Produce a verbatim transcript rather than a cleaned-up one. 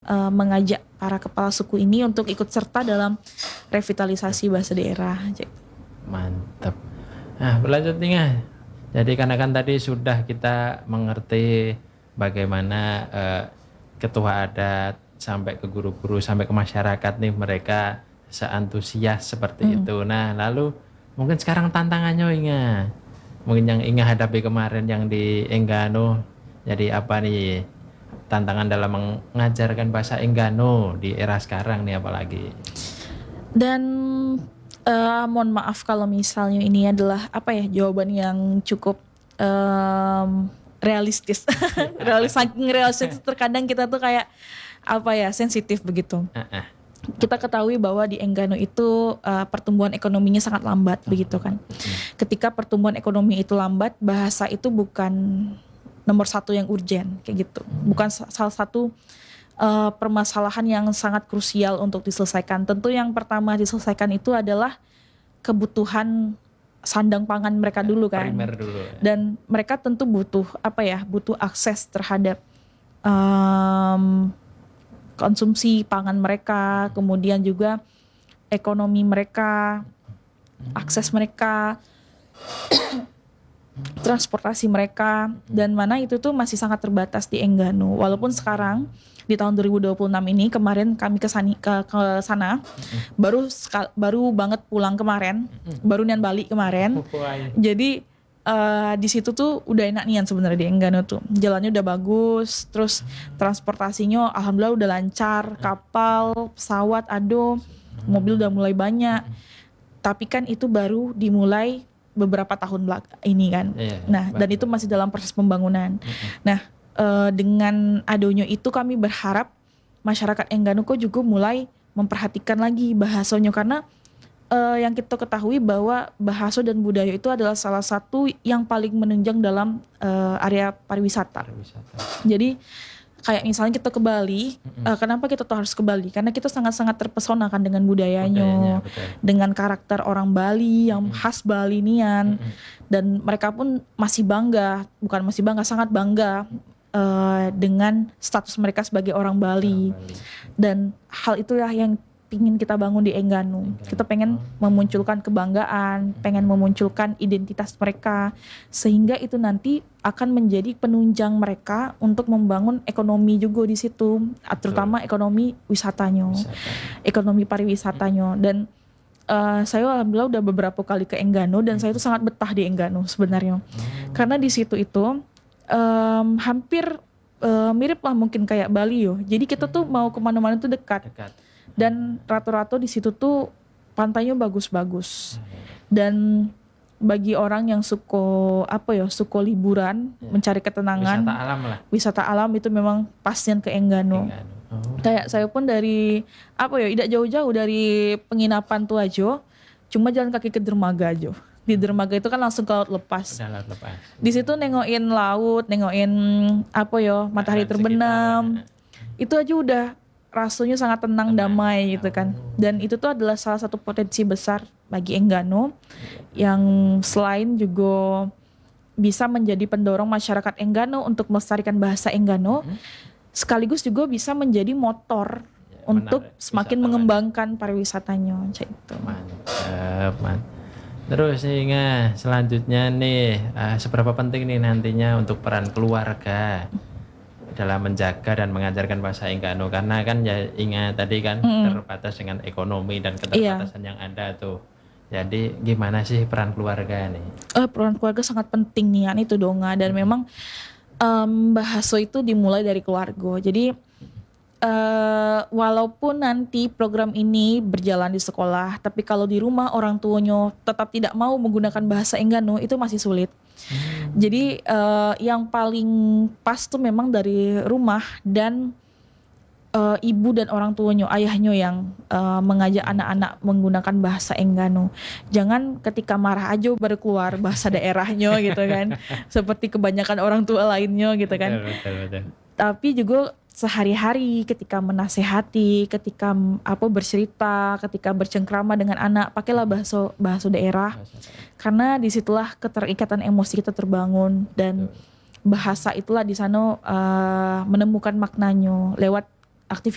uh, mengajak para kepala suku ini untuk ikut serta dalam revitalisasi bahasa daerah. Mantap. Nah, berlanjut nih Nga. Jadi karena kan tadi sudah kita mengerti bagaimana uh, ketua adat sampai ke guru-guru sampai ke masyarakat nih, mereka seantusias seperti hmm. itu. Nah, lalu mungkin sekarang tantangannya Inga, mungkin yang Inga hadapi kemarin yang di Enggano, jadi apa nih tantangan dalam mengajarkan bahasa Enggano di era sekarang nih apalagi? Dan uh, mohon maaf kalau misalnya ini adalah apa ya jawaban yang cukup um, realistis, realis saking realistis terkadang kita tuh kayak apa ya sensitif begitu. Uh-uh. Kita ketahui bahwa di Enggano itu uh, pertumbuhan ekonominya sangat lambat uh-huh. begitu kan. Uh-huh. Ketika pertumbuhan ekonomi itu lambat, bahasa itu bukan nomor satu yang urgen kayak gitu, uh-huh. bukan salah satu Uh, permasalahan yang sangat krusial untuk diselesaikan. Tentu yang pertama diselesaikan itu adalah kebutuhan sandang pangan mereka dulu kan. Primer dulu, ya. Dan mereka tentu butuh apa ya, butuh akses terhadap um, konsumsi pangan mereka, kemudian juga ekonomi mereka, akses mereka, transportasi mereka, dan mana itu tuh masih sangat terbatas di Enggano. Walaupun sekarang di tahun dua ribu dua puluh enam ini kemarin kami kesani, ke, ke sana mm-hmm. baru baru banget pulang kemarin, mm-hmm. baru nian balik kemarin. Jadi uh, di situ tuh udah enak nian sebenarnya di Enggano tuh. Jalannya udah bagus, terus transportasinya alhamdulillah udah lancar, kapal, pesawat, ado, mobil udah mulai banyak. Tapi kan itu baru dimulai beberapa tahun belakang ini kan. Yeah, nah, dan itu masih dalam proses pembangunan. Mm-hmm. Nah, Uh, dengan adanya itu kami berharap masyarakat Enggano kok juga mulai memperhatikan lagi bahasanya, karena uh, yang kita ketahui bahwa bahasa dan budaya itu adalah salah satu yang paling menunjang dalam uh, area pariwisata. pariwisata. Jadi kayak misalnya kita ke Bali, mm-hmm. uh, kenapa kita tuh harus ke Bali? Karena kita sangat-sangat terpesona kan dengan budayanya, budayanya dengan karakter orang Bali yang mm-hmm. khas Balinian, mm-hmm. dan mereka pun masih bangga, bukan masih bangga, sangat bangga Uh, dengan status mereka sebagai orang Bali. orang Bali dan hal itulah yang ingin kita bangun di Enggano. Enggano. Kita pengen memunculkan kebanggaan, hmm. pengen memunculkan identitas mereka, sehingga itu nanti akan menjadi penunjang mereka untuk membangun ekonomi juga di situ, terutama Betul. ekonomi wisatanya, Wisata. ekonomi pariwisatanya. Hmm. Dan uh, saya alhamdulillah udah beberapa kali ke Enggano dan hmm. saya itu sangat betah di Enggano sebenarnya, hmm. karena di situ itu Um, hampir uh, mirip lah mungkin kayak Bali yo. Jadi kita tuh mau kemana-mana tuh dekat. dekat. Dan rata-rata di situ tuh pantainya bagus-bagus. Dan bagi orang yang suka apa ya, suka liburan, ya. mencari ketenangan, wisata alam lah. Wisata alam itu memang pasien ke Enggano. Enggano. Oh. Kayak saya pun dari apa ya, tidak jauh-jauh dari penginapan tuh aja, cuma jalan kaki ke dermaga aja. Di dermaga itu kan langsung ke laut lepas. Laut lepas. Di situ nengokin laut, nengokin apa ya, matahari nah, terbenam. Sekitar. Itu aja udah rasanya sangat tenang, tenang, damai gitu kan. Dan itu tuh adalah salah satu potensi besar bagi Enggano yang selain juga bisa menjadi pendorong masyarakat Enggano untuk melestarikan bahasa Enggano, hmm. sekaligus juga bisa menjadi motor ya, untuk menarik. semakin Wisata mengembangkan pariwisatanya. Itu. Mantap, mantap. Terus nih Nga, selanjutnya nih uh, seberapa penting nih nantinya untuk peran keluarga dalam menjaga dan mengajarkan bahasa Enggano, karena kan ya ingat tadi kan mm. terbatas dengan ekonomi dan keterbatasan yeah. yang ada tuh. Jadi gimana sih peran keluarga nih? Uh, peran keluarga sangat penting nih, itu dong. Dan memang um, bahasa itu dimulai dari keluarga. Jadi Uh, walaupun nanti program ini berjalan di sekolah, tapi kalau di rumah orang tuanya tetap tidak mau menggunakan bahasa Enggano, itu masih sulit. Hmm. Jadi uh, yang paling pas tuh memang dari rumah dan uh, ibu dan orang tuanya, ayahnya yang uh, mengajak anak-anak menggunakan bahasa Enggano. Jangan ketika marah aja baru keluar bahasa daerahnya gitu kan, seperti kebanyakan orang tua lainnya gitu kan. Betul, betul, betul. Tapi juga sehari-hari ketika menasehati, ketika apa bercerita, ketika bercengkrama dengan anak, pakailah bahasa bahasa daerah. Karena disitulah keterikatan emosi kita terbangun, dan bahasa itulah di sana uh, menemukan maknanya lewat aktivitas